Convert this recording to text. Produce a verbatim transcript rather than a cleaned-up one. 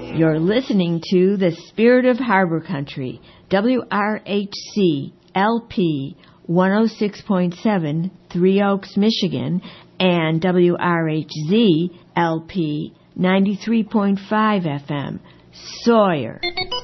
You're listening to The Spirit of Harbor Country, W R H C L P one oh six point seven, Three Oaks, Michigan, and W R H Z L P ninety-three point five F M, Sawyer.